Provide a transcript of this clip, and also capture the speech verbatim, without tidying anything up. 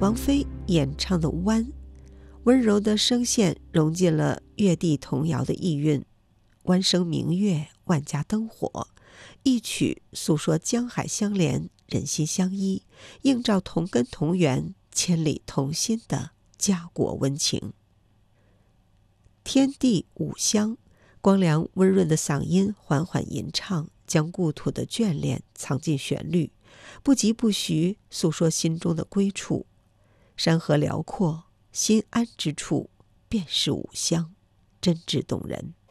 王菲演唱的《湾》，温柔的声线融进了月地童谣的意蕴。湾生明月，万家灯火，一曲诉说江海相连，人心相依，映照同根同源，千里同心的家国温情。天地五香，光良温润的嗓音缓缓吟唱，将故土的眷恋藏进旋律，不疾不徐，诉说心中的归处。山河辽阔，心安之处便是五香，真挚动人。